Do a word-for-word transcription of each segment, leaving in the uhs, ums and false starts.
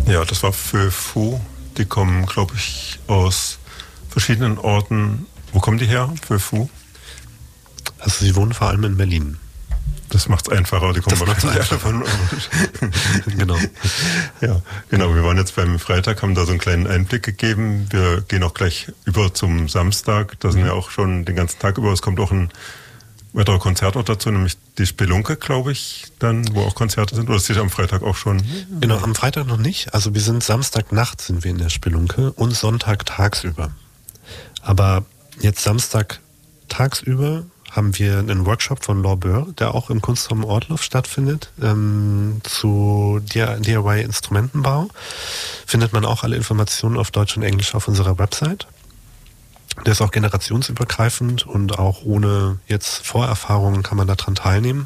Ja, das war für Fu. Die kommen, glaube ich, aus verschiedenen Orten. Wo kommen die her, für Fu? Also sie wohnen vor allem in Berlin. Das macht es einfacher, die kommen wahrscheinlich alle von Genau. Ja, genau. Wir waren jetzt beim Freitag, haben da so einen kleinen Einblick gegeben. Wir gehen auch gleich über zum Samstag. Da sind mhm. wir auch schon den ganzen Tag über. Es kommt auch ein weiterer Konzertort dazu, nämlich die Spelunke, glaube ich, dann, wo auch Konzerte sind. Oder ist das am Freitag auch schon? Genau, am Freitag noch nicht. Also wir sind Samstagnacht sind wir in der Spelunke und Sonntag tagsüber. Aber jetzt Samstag tagsüber haben wir einen Workshop von Laure Böhr, der auch im Kunstraum Ortloff stattfindet, ähm, zu D I Y-Instrumentenbau. Findet man auch alle Informationen auf Deutsch und Englisch auf unserer Website. Der ist auch generationsübergreifend und auch ohne jetzt Vorerfahrungen kann man daran teilnehmen.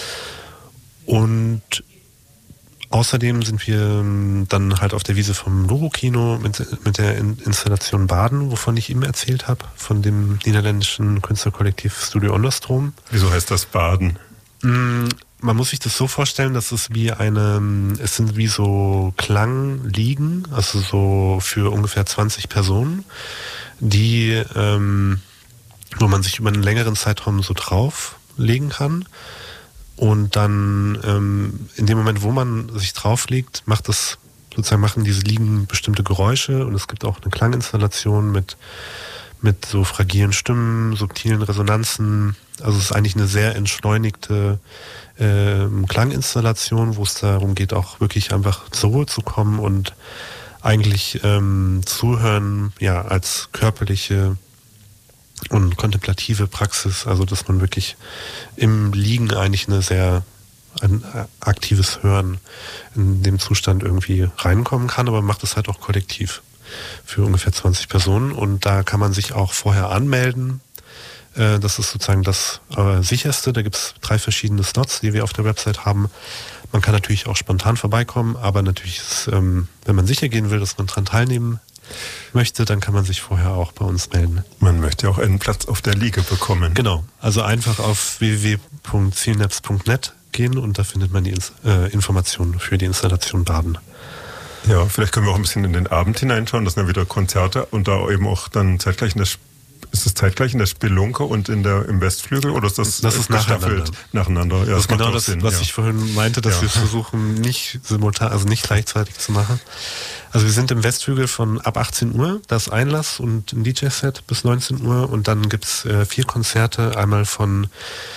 Und außerdem sind wir dann halt auf der Wiese vom Loro-Kino mit, mit der Installation Baden, wovon ich eben erzählt habe, von dem niederländischen Künstlerkollektiv Studio Onderstroom. Wieso heißt das Baden? Man muss sich das so vorstellen, dass es wie eine, es sind wie so Klangliegen, also so für ungefähr zwanzig Personen, die, ähm, wo man sich über einen längeren Zeitraum so drauflegen kann. Und dann ähm, in dem Moment, wo man sich drauflegt, macht es sozusagen machen diese Liegen bestimmte Geräusche und es gibt auch eine Klanginstallation mit mit so fragilen Stimmen, subtilen Resonanzen. Also es ist eigentlich eine sehr entschleunigte äh, Klanginstallation, wo es darum geht, auch wirklich einfach zur Ruhe zu kommen und eigentlich ähm, zuhören, ja, als körperliche und kontemplative Praxis, also dass man wirklich im Liegen eigentlich eine sehr ein aktives Hören in dem Zustand irgendwie reinkommen kann, aber man macht es halt auch kollektiv für ungefähr zwanzig Personen und da kann man sich auch vorher anmelden. Das ist sozusagen das äh, sicherste. Da gibt es drei verschiedene Slots, die wir auf der Website haben. Man kann natürlich auch spontan vorbeikommen, aber natürlich ist, ähm, wenn man sicher gehen will, dass man daran teilnehmen möchte, dann kann man sich vorher auch bei uns melden. Man möchte auch einen Platz auf der Liege bekommen. Genau, also einfach auf w w w punkt zielnetz punkt net gehen und da findet man die äh, Informationen für die Installation Baden. Ja, vielleicht können wir auch ein bisschen in den Abend hineinschauen, das sind ja wieder Konzerte und da eben auch dann zeitgleich in der Ist es zeitgleich in der Spelunke und in der, im Westflügel oder ist das, das ist nacheinander? nacheinander? Ja, das, das ist genau das, Sinn, was ja. ich vorhin meinte, dass ja. wir versuchen, nicht simultan, also nicht gleichzeitig zu machen. Also wir sind im Westflügel von ab achtzehn Uhr, das Einlass und ein D J-Set bis neunzehn Uhr und dann gibt's äh, vier Konzerte, einmal von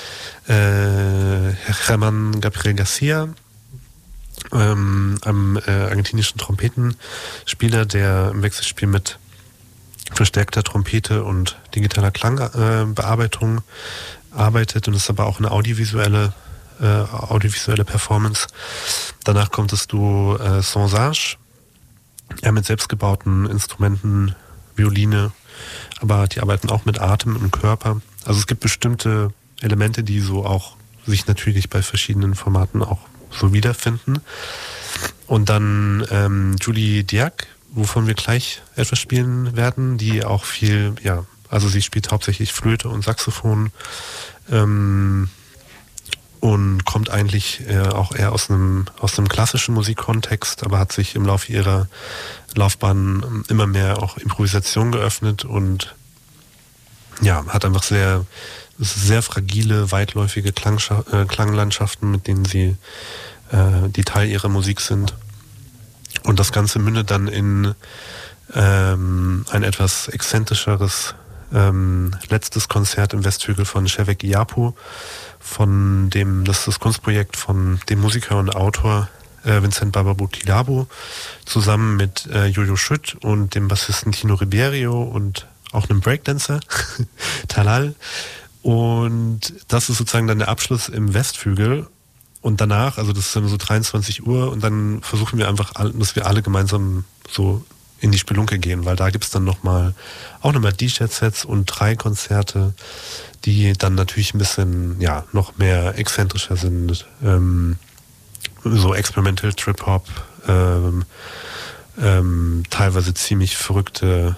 äh, Germán Gabriel García, ähm, einem äh, argentinischen Trompetenspieler, der im Wechselspiel mit verstärkter Trompete und digitaler Klangbearbeitung äh, arbeitet und ist aber auch eine audiovisuelle äh, audiovisuelle Performance. Danach kommt das Duo äh, Sans-Age, ja, mit selbstgebauten Instrumenten, Violine, aber die arbeiten auch mit Atem und Körper. Also es gibt bestimmte Elemente, die so auch sich natürlich bei verschiedenen Formaten auch so wiederfinden. Und dann ähm, Julie Diak, wovon wir gleich etwas spielen werden, die auch viel, ja, also sie spielt hauptsächlich Flöte und Saxophon ähm, und kommt eigentlich äh, auch eher aus einem aus einem klassischen Musikkontext, aber hat sich im Laufe ihrer Laufbahn immer mehr auch Improvisation geöffnet und ja, hat einfach sehr sehr fragile, weitläufige Klangscha- äh, Klanglandschaften, mit denen sie äh, die Teil ihrer Musik sind. Und das Ganze mündet dann in ähm, ein etwas exzentrischeres ähm, letztes Konzert im Westhügel von Shevek Iapu, von dem, das ist das Kunstprojekt von dem Musiker und Autor äh, Vincent Bababu-Tilabo, zusammen mit äh, Jojo Schütt und dem Bassisten Tino Ribeiro und auch einem Breakdancer, Talal. Und das ist sozusagen dann der Abschluss im Westflügel. Und danach, also das ist dann so dreiundzwanzig Uhr und dann versuchen wir einfach, dass wir alle gemeinsam so in die Spelunke gehen, weil da gibt's dann nochmal, auch nochmal D J-Sets und drei Konzerte, die dann natürlich ein bisschen, ja, noch mehr exzentrischer sind, ähm, so Experimental Trip-Hop, ähm, ähm, teilweise ziemlich verrückte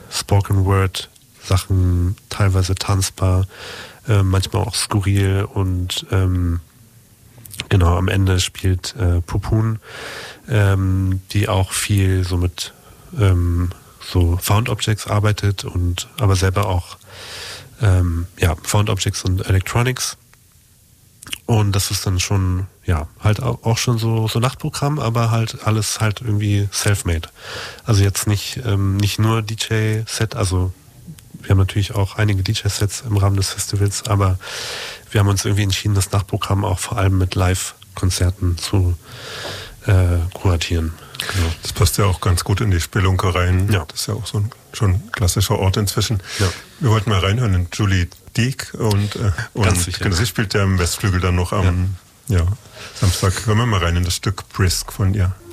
Spoken-Word-Sachen, teilweise tanzbar, äh, manchmal auch skurril und ähm, genau, am Ende spielt äh, Pupun ähm, die auch viel so mit ähm, so Found Objects arbeitet und aber selber auch ähm, ja, Found Objects und Electronics. Und das ist dann schon, ja, halt auch schon so, so Nachtprogramm, aber halt alles halt irgendwie self-made. Also jetzt nicht, ähm, nicht nur D J-Set, also wir haben natürlich auch einige D J-Sets im Rahmen des Festivals, aber wir haben uns irgendwie entschieden, das Nachtprogramm auch vor allem mit Live-Konzerten zu äh, kuratieren. Genau. Das passt ja auch ganz gut in die Spelunke rein. Ja. Das ist ja auch so ein schon klassischer Ort inzwischen. Ja. Wir wollten mal reinhören in Julie Deak und, äh, und genau, sie spielt ja im Westflügel dann noch am ja. Ja, Samstag. Hören wir mal rein in das Stück Brisk von ihr.